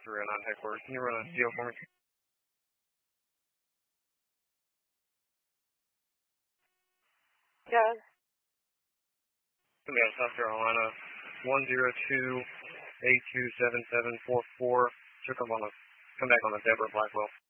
309 headquarters. Can you run a deal for me? Yeah. Yeah, South Carolina, 102-827744. Should come back on a Deborah Blackwell.